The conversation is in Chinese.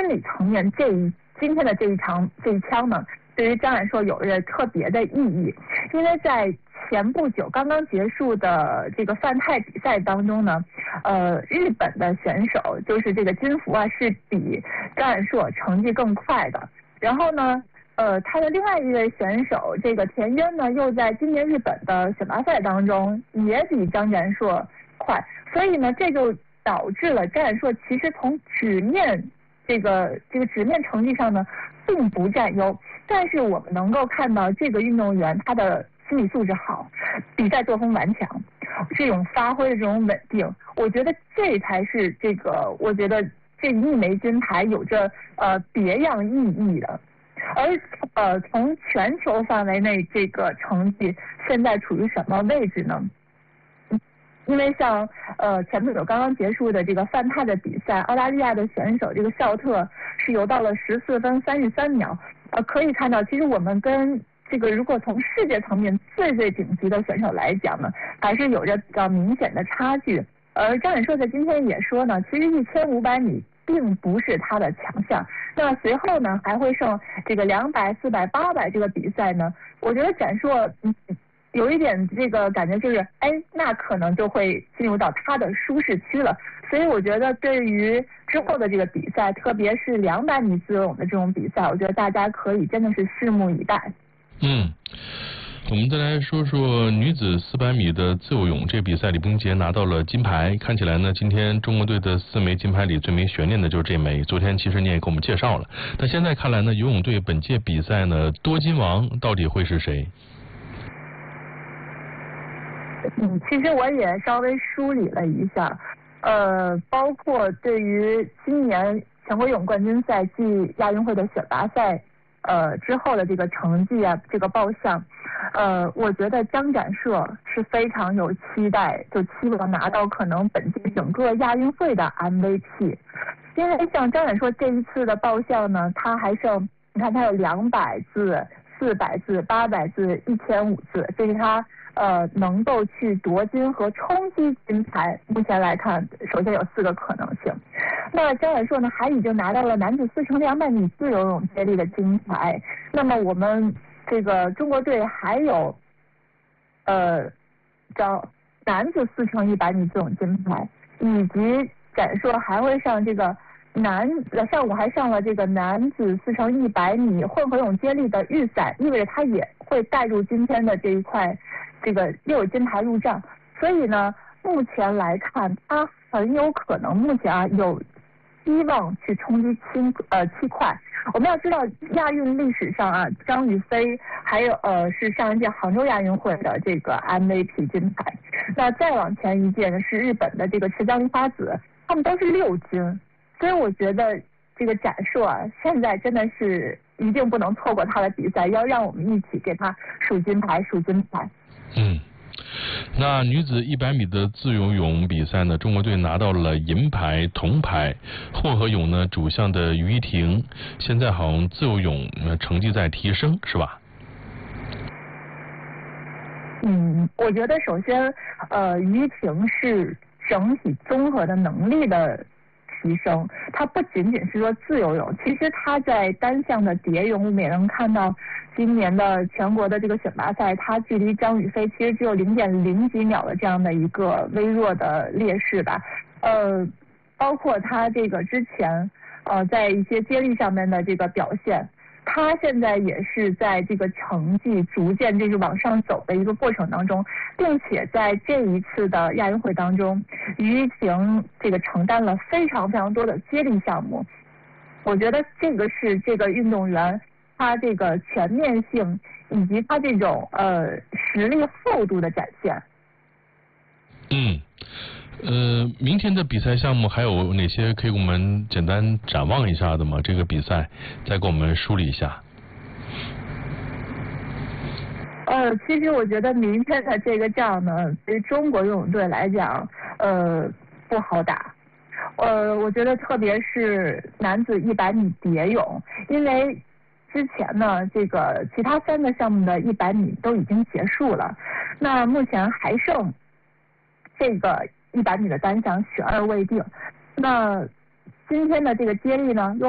理层面，今天的这一枪呢，对于张冉硕有着特别的意义，因为在前不久刚刚结束的这个泛泰比赛当中呢，日本的选手就是这个金福啊，是比张冉硕成绩更快的。然后呢，他的另外一位选手这个田渊呢，又在今年日本的选拔赛当中也比张冉硕快，所以呢，这就导致了张冉硕其实从纸面这个纸面成绩上呢，并不占优。但是我们能够看到这个运动员他的心理素质好，比赛作风顽强，这种发挥的这种稳定，我觉得这才是我觉得这一枚金牌有着别样意义的。而从全球范围内这个成绩现在处于什么位置呢？因为像前不久刚刚结束的这个泛泰的比赛，澳大利亚的选手这个肖特是游到了14分33秒，可以看到其实我们跟这个如果从世界层面最顶级的选手来讲呢，还是有着比较明显的差距。而张冉硕在今天也说呢，其实1500米并不是他的强项。那随后呢还会剩这个200、400、800这个比赛呢，我觉得冉硕有一点这个感觉就是，那可能就会进入到他的舒适区了。所以我觉得对于之后的这个比赛，特别是200米自由泳的这种比赛，我觉得大家可以真的是拭目以待。 我们再来说说女子400米的自由泳，这比赛李冰洁拿到了金牌。看起来呢，今天中国队的4枚金牌里最没悬念的就是这枚。昨天其实你也给我们介绍了，但现在看来呢，游泳队本届比赛呢，多金王到底会是谁？ 其实我也稍微梳理了一下，包括对于今年全国泳冠军赛暨亚运会的选拔赛，之后的这个成绩啊，这个报项，我觉得张冉硕是非常有期待，就期望拿到可能本届整个亚运会的 MVP， 因为像张冉硕这一次的报项呢，他还剩，你看他有200字、400字、800字、1500字，这是他能够去夺金和冲击金牌，目前来看，首先有4个可能性。那张冉硕呢，还已经拿到了男子4×200米自由泳接力的金牌。那么我们这个中国队还有男子4×100米自由泳金牌，以及冉硕还会上这个上午还上了这个男子4×100米混合泳接力的预赛，意味着他也会带入今天的这一块，又有金牌入账。所以呢，目前来看，他很有可能目前有希望去冲击7块。我们要知道亚运历史上张雨霏还有是上一届杭州亚运会的这个 MVP 金牌，那再往前一届呢是日本的这个池江璃花子，他们都是6金。所以我觉得这个冉硕现在真的是一定不能错过他的比赛，要让我们一起给他数金牌。 那女子100米的自由泳比赛呢，中国队拿到了银牌、铜牌。混合泳呢，主项的于一婷，现在好像自由泳成绩在提升，是吧？ 我觉得首先于一婷是整体综合的能力的提升，它不仅仅是说自由泳，其实它在单项的蝶泳，我们也能看到今年的全国的这个选拔赛，它距离张雨霏其实只有0.0几秒的这样的一个微弱的劣势吧。包括它这个之前在一些接力上面的这个表现，他现在也是在这个成绩逐渐就是往上走的一个过程当中，并且在这一次的亚运会当中，于一婷这个承担了非常非常多的接力项目。我觉得这个是这个运动员他这个全面性以及他这种实力厚度的展现。 明天的比赛项目还有哪些可以给我们简单展望一下的吗？这个比赛再给我们梳理一下。 其实我觉得明天的这个仗呢，对于中国游泳队来讲，不好打。我觉得特别是男子100米蝶泳，因为之前呢，这个其他3个项目的100米都已经结束了，那目前还剩这个100米的单项悬而未定。那今天的这个接力呢，又